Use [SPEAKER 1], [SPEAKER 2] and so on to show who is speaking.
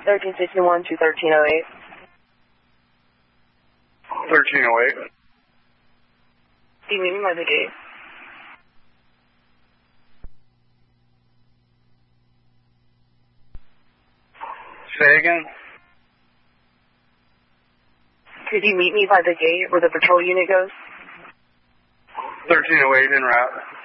[SPEAKER 1] 1361 to 1308.
[SPEAKER 2] 1308.
[SPEAKER 1] Do you meet me by the gate?
[SPEAKER 2] Say again?
[SPEAKER 1] Could you meet me by the gate where the patrol unit goes?
[SPEAKER 2] 1308 en route.